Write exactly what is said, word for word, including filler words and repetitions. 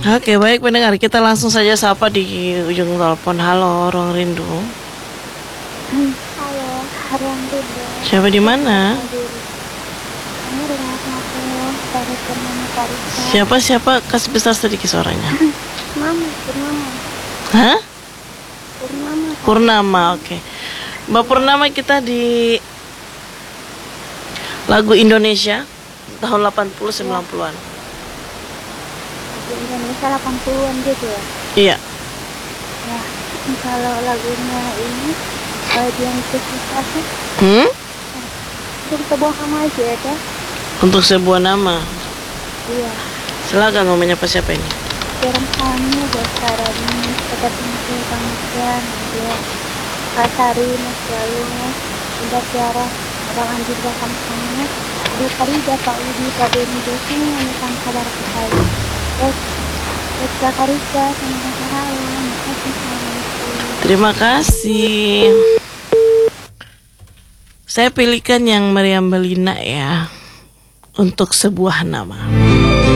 Oke, baik pendengar, kita langsung saja sapa di ujung telepon. Halo, Ruang Rindu. Halo, Ruang Rindu. Siapa di mana? Kamu dengan aku dari Purnama Parisa. Siapa siapa? Kasih besar sedikit suaranya. Mama, Purnama. Hah? Purnama. Purnama, oke. Mbak Purnama, kita di lagu Indonesia tahun delapan puluh sembilan puluhan. Lagu Indonesia delapan puluhan gitu ya? Iya. Ya, kalau lagunya ini uh, dia itu susah sih. Hmm? Untuk sebuah nama aja ya, kan? Untuk sebuah nama. Iya. Silakan, mau menyapa siapa ini? Kirim kami buat Sarani, tetap mengisi panggilan, dia Kasari, Mas Lalu, Indah Tiara, Bang Andi Bakam Samanya, Di Farida, Pak Udi, Pak Beni Dosi, Menyekan kabar sekali. Terus, terus Kak Karika, sama Kak Halo, makasih Assalamualaikum. Terima kasih. Saya pilihkan yang Meriam Belina ya, untuk sebuah nama.